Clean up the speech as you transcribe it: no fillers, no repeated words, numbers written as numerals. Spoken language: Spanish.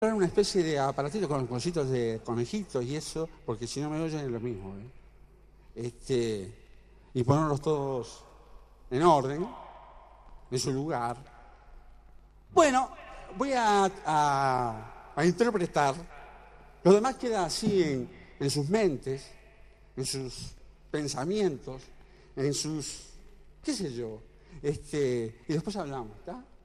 una especie de aparatito con cositos de conejitos y eso, porque si no me oyen es lo mismo, y ponerlos todos en orden, en su lugar. Bueno, voy a interpretar. Lo demás queda así en sus mentes, en sus pensamientos, en sus, qué sé yo, y después hablamos, ¿está?